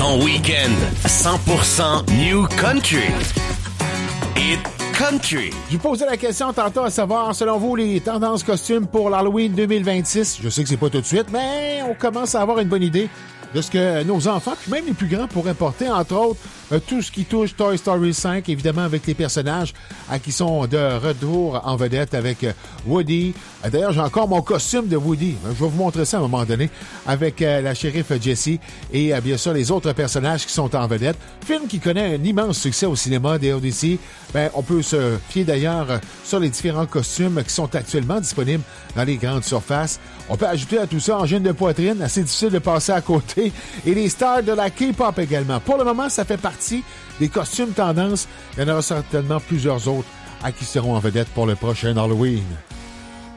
Ton week-end 100% New Country. Hit Country. Je vous posais la question tantôt à savoir, selon vous, les tendances costumes pour l'Halloween 2026. Je sais que c'est pas tout de suite, mais on commence à avoir une bonne idée de ce que nos enfants, puis même les plus grands, pourraient porter, entre autres, tout ce qui touche Toy Story 5, évidemment avec les personnages qui sont de retour en vedette avec Woody. D'ailleurs, j'ai encore mon costume de Woody. Je vais vous montrer ça à un moment donné avec la shérif Jessie et bien sûr les autres personnages qui sont en vedette. Film qui connaît un immense succès au cinéma des Odyssey. On peut se fier d'ailleurs sur les différents costumes qui sont actuellement disponibles dans les grandes surfaces. On peut ajouter à tout ça en gêne de poitrine, assez difficile de passer à côté, et les stars de la K-pop également. Pour le moment, ça fait partie des costumes tendances. Il y en aura certainement plusieurs autres qui seront en vedette pour le prochain Halloween.